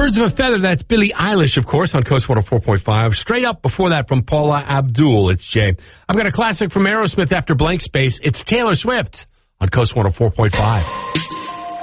Birds of a Feather, that's Billie Eilish, of course, on Coast 104.5. Straight up before that from Paula Abdul, it's Jay. I've got a classic from Aerosmith after Blank Space. It's Taylor Swift on Coast 104.5.